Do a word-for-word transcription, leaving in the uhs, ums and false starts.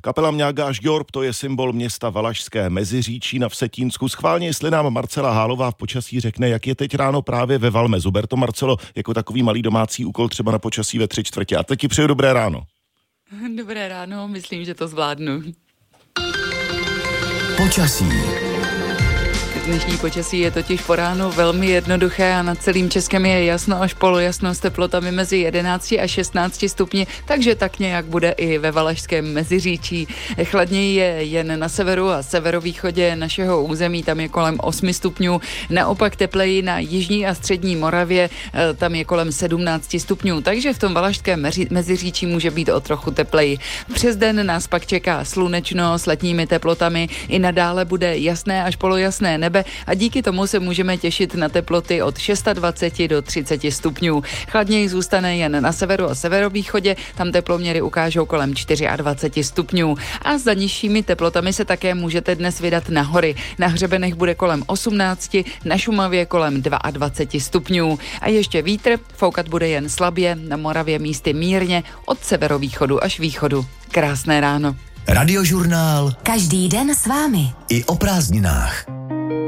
Kapela Mňága až Gjorb, to je symbol města Valašské Meziříčí na Vsetínsku. Schválně, jestli nám Marcela Hálová v počasí řekne, jak je teď ráno právě ve Valmezu. Ber to, Marcelo, jako takový malý domácí úkol třeba na počasí ve tři čtvrtě. A teď ti přeju dobré ráno. Dobré ráno, myslím, že to zvládnu. Počasí. Dnešní počasí je totiž po ránu velmi jednoduché a nad celým Českem je jasno až polojasno s teplotami mezi jedenácti a šestnácti stupni, takže tak nějak bude i ve Valašském Meziříčí. Chladněji je jen na severu a severovýchodě našeho území, tam je kolem osmi stupňů, naopak tepleji na jižní a střední Moravě, tam je kolem sedmnácti stupňů, takže v tom Valašském Meziříčí může být o trochu tepleji. Přes den nás pak čeká slunečno s letními teplotami, i nadále bude jasné až polojasné nebe a díky tomu se můžeme těšit na teploty od dvacet šest do třiceti stupňů. Chladněji zůstane jen na severu a severovýchodě, tam teploměry ukážou kolem dvacet čtyři stupňů. A za nižšími teplotami se také můžete dnes vydat na hory. Na hřebenech bude kolem osmnácti, na Šumavě kolem dvacet dva stupňů. A ještě vítr, foukat bude jen slabě, na Moravě místy mírně, od severovýchodu až východu. Krásné ráno. Radiožurnál. Každý den s vámi. I o prázdninách.